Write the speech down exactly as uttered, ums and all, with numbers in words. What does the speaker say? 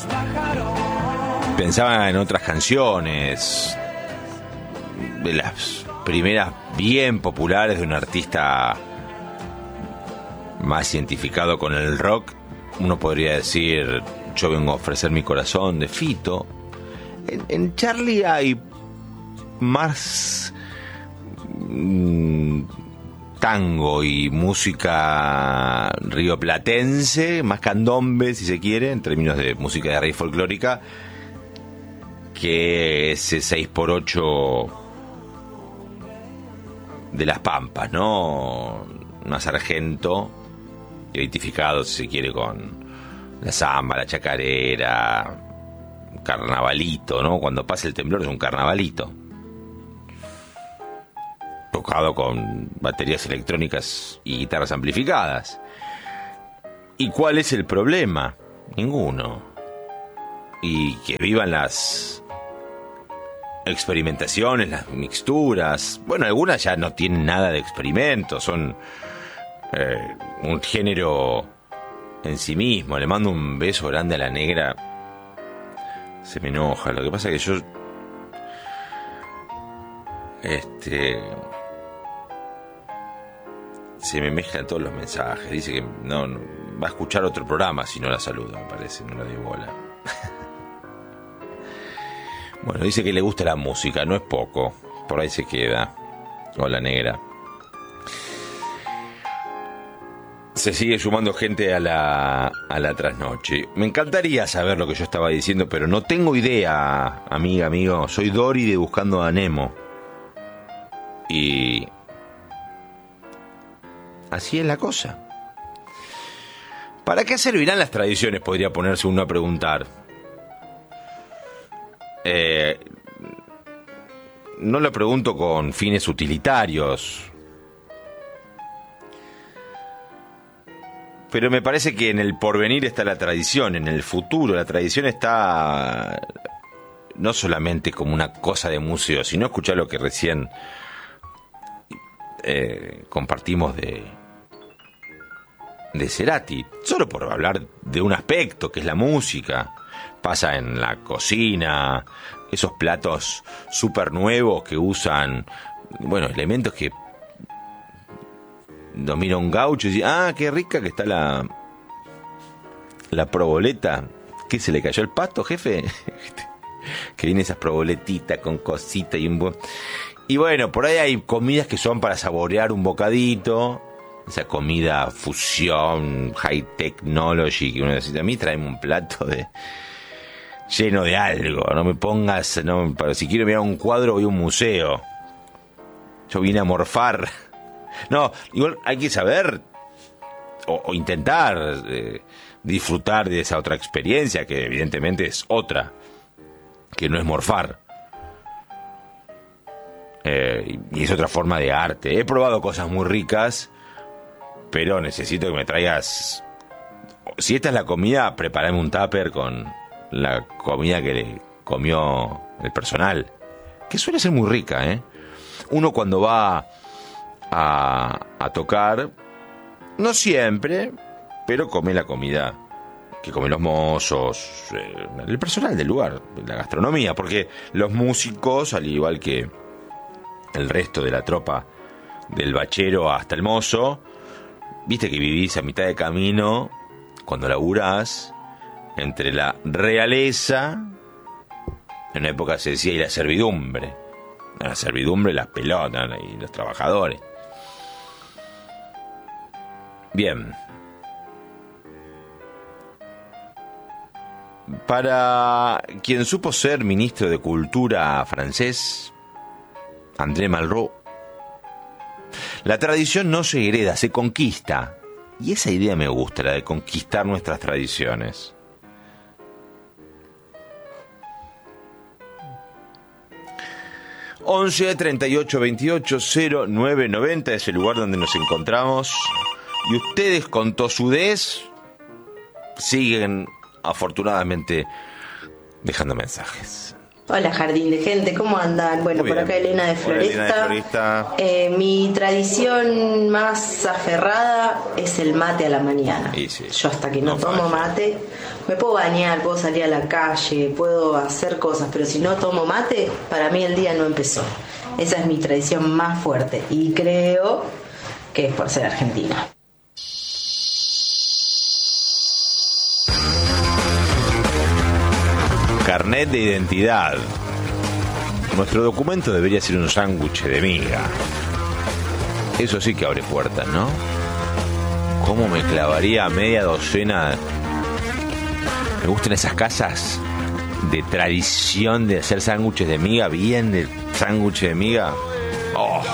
Pensaba en otras canciones, de las primeras bien populares de un artista más identificado con el rock. Uno podría decir Yo vengo a ofrecer mi corazón, de Fito. En, en Charlie hay más mmm, tango y música rioplatense, más candombe si se quiere, en términos de música de raíz folclórica, que ese seis por ocho de las Pampas, ¿no? Una Sargento, identificado si se quiere con la samba, la chacarera, carnavalito, ¿no? Cuando pasa el temblor es un carnavalito, tocado con baterías electrónicas y guitarras amplificadas. ¿Y cuál es el problema? Ninguno. Y que vivan las experimentaciones, las mixturas. Bueno, algunas ya no tienen nada de experimento, son eh, un género en sí mismo. Le mando un beso grande a la negra. Se me enoja. Lo que pasa es que yo este se me mezclan todos los mensajes. Dice que no, no va a escuchar otro programa si no la saludo, me parece, no la doy bola. Bueno, dice que le gusta la música, no es poco. Por ahí se queda. Hola, negra. Se sigue sumando gente a la, a la trasnoche. Me encantaría saber lo que yo estaba diciendo, pero no tengo idea, amiga, amigo. Soy Dory de Buscando a Nemo. Y así es la cosa. ¿Para qué servirán las tradiciones? Podría ponerse uno a preguntar. Eh, no lo pregunto con fines utilitarios, pero me parece que en el porvenir está la tradición, en el futuro la tradición está no solamente como una cosa de museo, sino escuchar lo que recién eh, compartimos de de Cerati, solo por hablar de un aspecto que es la música. Pasa en la cocina, esos platos súper nuevos que usan, bueno, elementos que domina un gaucho y dice, ah, qué rica que está la la proboleta. ¿Qué, se le cayó el pasto, jefe? Que vienen esas proboletitas con cosita y un buen... Y bueno, por ahí hay comidas que son para saborear un bocadito, esa comida fusión, high technology, que uno dice, a mí tráeme un plato de lleno de algo, no me pongas, no, para, si quiero mirar un cuadro voy a un museo, yo vine a morfar. No, igual hay que saber o, o intentar eh, disfrutar de esa otra experiencia, que evidentemente es otra, que no es morfar, eh, y es otra forma de arte. He probado cosas muy ricas, pero necesito que me traigas, si esta es la comida, prepárame un tupper con la comida que le comió el personal, que suele ser muy rica, ¿eh? Uno cuando va a, a tocar, no siempre, pero come la comida que comen los mozos, eh, el personal del lugar, la gastronomía, porque los músicos, al igual que el resto de la tropa, del bachero hasta el mozo, viste que vivís a mitad de camino cuando laburás entre la realeza, en una época se decía, y la servidumbre. La servidumbre, las pelotas y los trabajadores. Bien. Para quien supo ser ministro de Cultura francés, André Malraux, la tradición no se hereda, se conquista. Y esa idea me gusta, la de conquistar nuestras tradiciones. once, treinta y ocho, veintiocho, cero nueve noventa es el lugar donde nos encontramos. Y ustedes, con tosudez, siguen afortunadamente dejando mensajes. Hola Jardín de Gente, ¿cómo andan? Bueno, Muy por bien. acá Elena de Hola, Floresta. Elena de Floresta. Eh, mi tradición más aferrada es el mate a la mañana. Y sí, Yo hasta que no, no tomo falla. mate, me puedo bañar, puedo salir a la calle, puedo hacer cosas, pero si no tomo mate, para mí el día no empezó. Esa es mi tradición más fuerte y creo que es por ser argentina. Carnet de identidad. Nuestro documento debería ser un sándwich de miga. Eso sí que abre puertas, ¿no? ¿Cómo me clavaría media docena? Me gustan esas casas de tradición de hacer sándwiches de miga, bien de sándwich de miga. Oh.